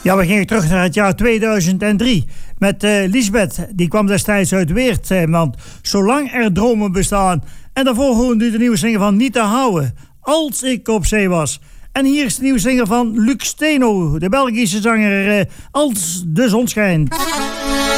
Ja, we gingen terug naar het jaar 2003 met Lisbeth. Die kwam destijds uit Weert, want zolang er dromen bestaan. En daarvoor hoorde u de nieuwe zinger van Niet te houden, Als ik op zee was. En hier is de nieuwe zinger van Luc Steno, de Belgische zanger Als de zon schijnt.